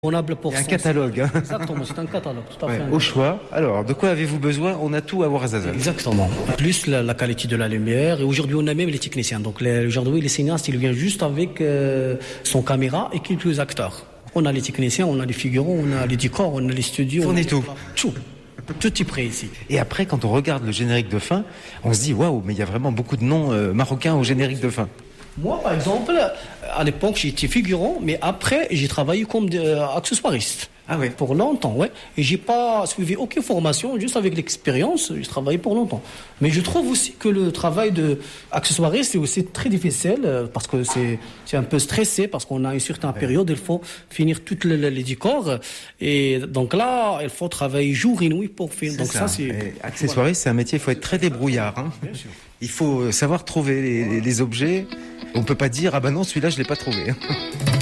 Abonnable pour Il y a un catalogue. Hein. Exactement, c'est un catalogue, tout à fait. Au choix. Alors, de quoi avez-vous besoin? On a tout à Ouarzazate. Exactement. Plus la qualité de la lumière. Et aujourd'hui, on a même les techniciens. Donc, aujourd'hui, les cinéastes, ils viennent juste avec son caméra et quelques acteurs. On a les techniciens, on a les figurants, on a les décors, on a les studios. On est tout. Tout. Tout est prêt ici. Et après, quand on regarde le générique de fin, on se dit, waouh, mais il y a vraiment beaucoup de noms marocains au générique de fin. Moi, par exemple, à l'époque, j'étais figurant, mais après, j'ai travaillé comme accessoiriste. Ah ouais. Pour longtemps, ouais. Et j'ai pas suivi aucune formation, juste avec l'expérience, j'ai travaillé pour longtemps. Mais je trouve aussi que le travail de accessoiriste, c'est aussi très difficile, parce que c'est un peu stressé, parce qu'on a une certaine période, il faut finir tous les décors. Et donc là, il faut travailler jour et nuit pour finir. Donc ça c'est... Accessoiriste, c'est un métier, il faut être très débrouillard. Hein. Bien sûr. Il faut savoir trouver les objets. On peut pas dire, ah ben non, celui-là, je l'ai pas trouvé.